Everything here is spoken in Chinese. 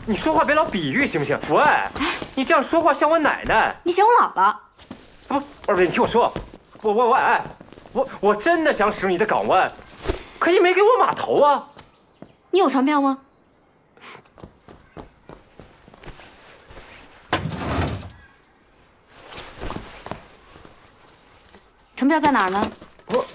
你说话别老比喻行不行？喂，你这样说话像我奶奶。 你嫌我老了？ 不，二位，你听我说，我真的想使你的港湾，可也没给我码头啊。 你有船票吗？船票在哪儿呢？ 我